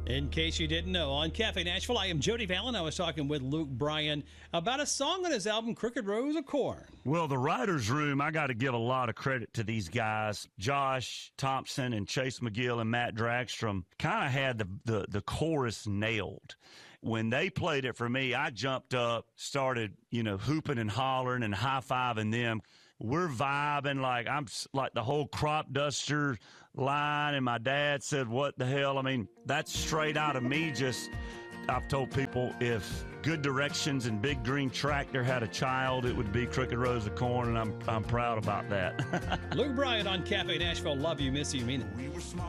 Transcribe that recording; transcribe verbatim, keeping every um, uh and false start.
In case you didn't know, on Cafe Nashville, I am Jody Fallon. I was talking with Luke Bryan about a song on his album, Crooked Rose of Corn. Well, the writer's room, I got to give a lot of credit to these guys. Josh Thompson and Chase McGill and Matt Dragstrom kind of had the, the, the chorus nailed. When they played it for me, I jumped up, started, you know, hooping and hollering and high-fiving them. We're vibing like I'm like the whole crop duster line, and my dad said, what the hell? I mean, that's straight out of me. Just, I've told people if Good Directions and Big Green Tractor had a child, it would be Crooked Rose of Corn, and I'm I'm proud about that. Luke Bryan on Cafe Nashville. Love you, miss you, mean it.